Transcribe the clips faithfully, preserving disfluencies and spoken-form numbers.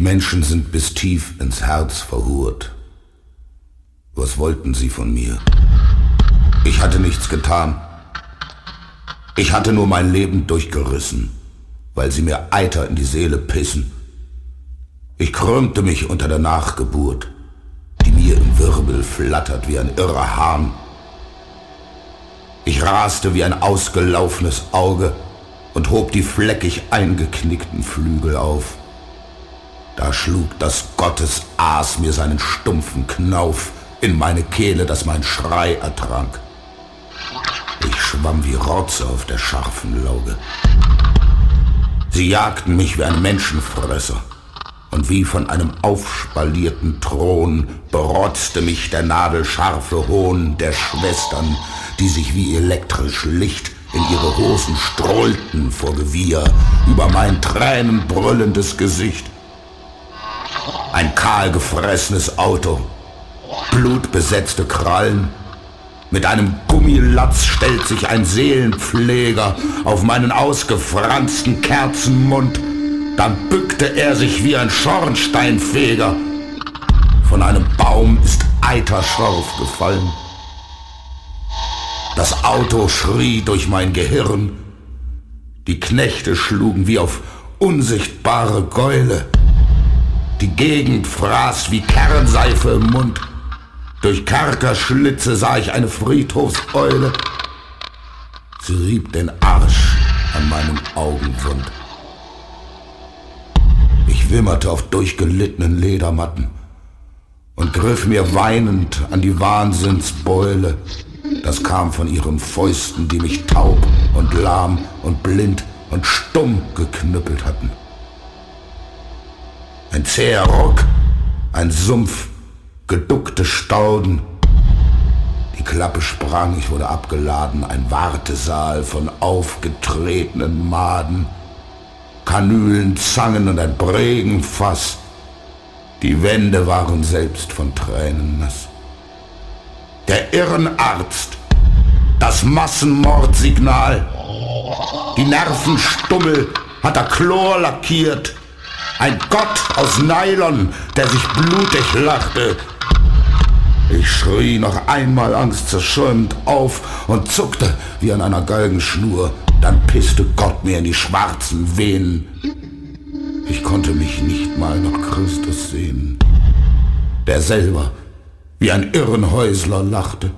Menschen sind bis tief ins Herz verhurt. Was wollten sie von mir? Ich hatte nichts getan. Ich hatte nur mein Leben durchgerissen, weil sie mir Eiter in die Seele pissen. Ich krümmte mich unter der Nachgeburt, die mir im Wirbel flattert wie ein irrer Hahn. Ich raste wie ein ausgelaufenes Auge und hob die fleckig eingeknickten Flügel auf. Da schlug das Gottesaas mir seinen stumpfen Knauf in meine Kehle, dass mein Schrei ertrank. Ich schwamm wie Rotze auf der scharfen Lauge. Sie jagten mich wie ein Menschenfresser, und wie von einem aufspalierten Thron berotzte mich der nadelscharfe Hohn der Schwestern, die sich wie elektrisch Licht in ihre Hosen strollten vor Gewieher über mein tränenbrüllendes Gesicht. Ein kahl gefressenes Auto, blutbesetzte Krallen. Mit einem Gummilatz stellt sich ein Seelenpfleger auf meinen ausgefransten Kerzenmund. Dann bückte er sich wie ein Schornsteinfeger. Von einem Baum ist Eiterschorf gefallen. Das Auto schrie durch mein Gehirn. Die Knechte schlugen wie auf unsichtbare Gäule. Die Gegend fraß wie Kernseife im Mund. Durch Kerkerschlitze sah ich eine Friedhofseule. Sie rieb den Arsch an meinem Augenwund. Ich wimmerte auf durchgelittenen Ledermatten und griff mir weinend an die Wahnsinnsbeule. Das kam von ihren Fäusten, die mich taub und lahm und blind und stumm geknüppelt hatten. Ein zäher Ruck, ein Sumpf, geduckte Stauden. Die Klappe sprang, ich wurde abgeladen, ein Wartesaal von aufgetretenen Maden, Kanülen, Zangen und ein Bregenfass. Die Wände waren selbst von Tränen nass. Der Irrenarzt, das Massenmordsignal, die Nervenstummel hat er Chlor lackiert. Ein Gott aus Nylon, der sich blutig lachte. Ich schrie noch einmal angstzerschäumt auf und zuckte wie an einer Galgenschnur. Dann pisste Gott mir in die schwarzen Venen. Ich konnte mich nicht mal noch Christus sehen, der selber wie ein Irrenhäusler lachte.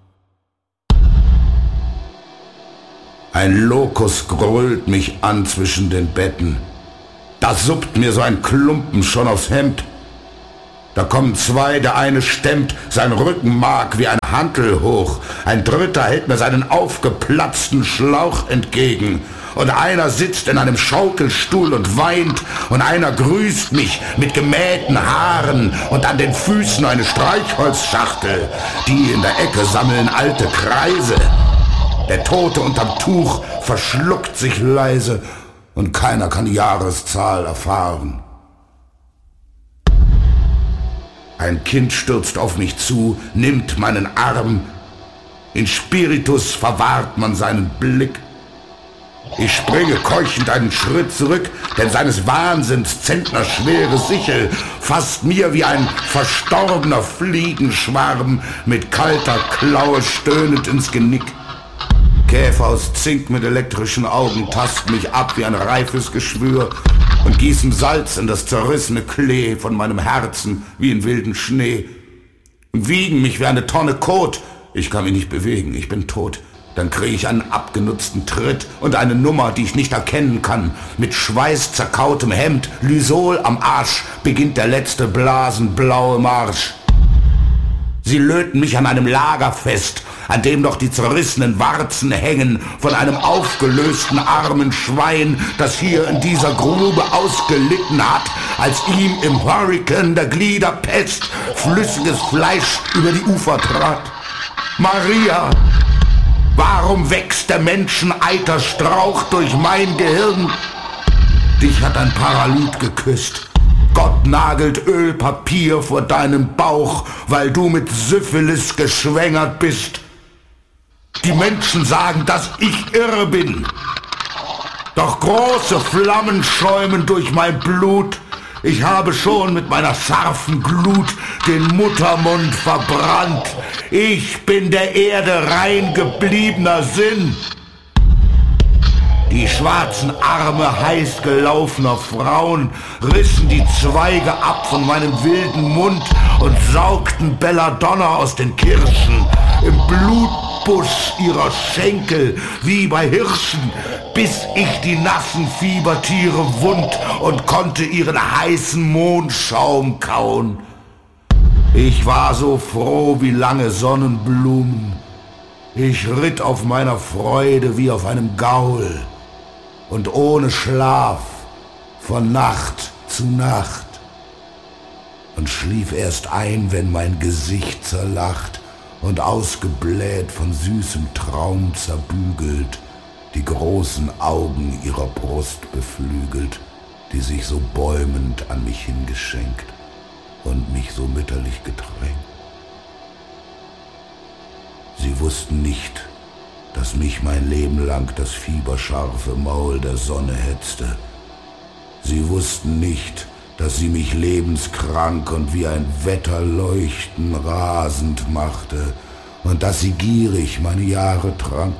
Ein Lokus grölt mich an zwischen den Betten. Da suppt mir so ein Klumpen schon aufs Hemd. Da kommen zwei, der eine stemmt sein Rückenmark wie ein Hantel hoch. Ein dritter hält mir seinen aufgeplatzten Schlauch entgegen. Und einer sitzt in einem Schaukelstuhl und weint. Und einer grüßt mich mit gemähten Haaren und an den Füßen eine Streichholzschachtel. Die in der Ecke sammeln alte Kreise. Der Tote unterm Tuch verschluckt sich leise. Und keiner kann die Jahreszahl erfahren. Ein Kind stürzt auf mich zu, nimmt meinen Arm. In Spiritus verwahrt man seinen Blick. Ich springe keuchend einen Schritt zurück, denn seines Wahnsinns zentnerschwere Sichel fasst mir wie ein verstorbener Fliegenschwarm mit kalter Klaue stöhnend ins Genick. Käfer aus Zink mit elektrischen Augen tasten mich ab wie ein reifes Geschwür und gießen Salz in das zerrissene Klee von meinem Herzen wie in wilden Schnee und wiegen mich wie eine Tonne Kot. Ich kann mich nicht bewegen, ich bin tot. Dann kriege ich einen abgenutzten Tritt und eine Nummer, die ich nicht erkennen kann. Mit Schweiß zerkautem Hemd, Lysol am Arsch, beginnt der letzte blasenblaue Marsch. Sie löten mich an einem Lagerfest, an dem noch die zerrissenen Warzen hängen von einem aufgelösten armen Schwein, das hier in dieser Grube ausgelitten hat, als ihm im Hurrikan der Gliederpest flüssiges Fleisch über die Ufer trat. Maria, warum wächst der Menscheneiterstrauch durch mein Gehirn? Dich hat ein Paralyt geküsst. Gott nagelt Ölpapier vor deinem Bauch, weil du mit Syphilis geschwängert bist. Die Menschen sagen, dass ich irre bin. Doch große Flammen schäumen durch mein Blut. Ich habe schon mit meiner scharfen Glut den Muttermund verbrannt. Ich bin der Erde rein gebliebener Sinn. Die schwarzen Arme heiß gelaufener Frauen rissen die Zweige ab von meinem wilden Mund und saugten Belladonna aus den Kirschen. Im Blutbusch ihrer Schenkel, wie bei Hirschen, biss ich die nassen Fiebertiere wund und konnte ihren heißen Mondschaum kauen. Ich war so froh wie lange Sonnenblumen. Ich ritt auf meiner Freude wie auf einem Gaul und ohne Schlaf von Nacht zu Nacht und schlief erst ein, wenn mein Gesicht zerlacht und ausgebläht von süßem Traum zerbügelt, die großen Augen ihrer Brust beflügelt, die sich so bäumend an mich hingeschenkt und mich so mütterlich getränkt. Sie wussten nicht, dass mich mein Leben lang das fieberscharfe Maul der Sonne hetzte. Sie wussten nicht, dass sie mich lebenskrank und wie ein Wetterleuchten rasend machte und dass sie gierig meine Jahre trank.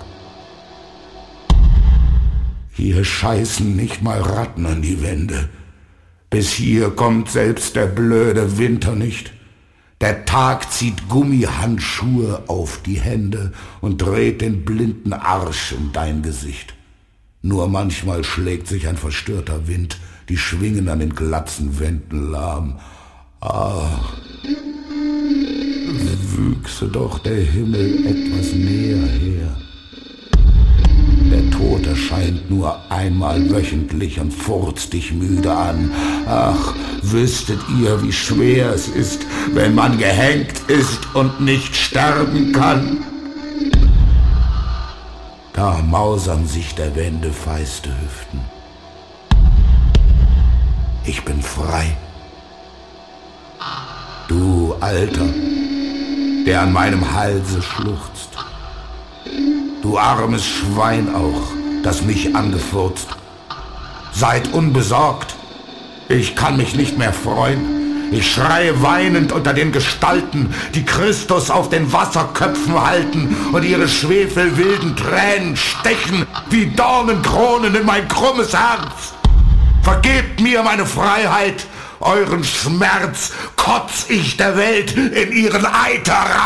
Hier scheißen nicht mal Ratten an die Wände. Bis hier kommt selbst der blöde Winter nicht. Der Tag zieht Gummihandschuhe auf die Hände und dreht den blinden Arsch in dein Gesicht. Nur manchmal schlägt sich ein verstörter Wind die Schwingen an den glatzen Wänden lahm. Ach, wüchse doch der Himmel etwas näher her. Der Tod erscheint nur einmal wöchentlich und furzt dich müde an. Ach, wüsstet ihr, wie schwer es ist, wenn man gehängt ist und nicht sterben kann. Da mausern sich der Wände feiste Hüften. Ich bin frei. Du Alter, der an meinem Halse schluchzt. Du armes Schwein auch, das mich angefurzt. Seid unbesorgt, ich kann mich nicht mehr freuen. Ich schreie weinend unter den Gestalten, die Christus auf den Wasserköpfen halten und ihre schwefelwilden Tränen stechen wie Dornenkronen in mein krummes Herz. Vergebt mir meine Freiheit, euren Schmerz kotz ich der Welt in ihren Eiter rein.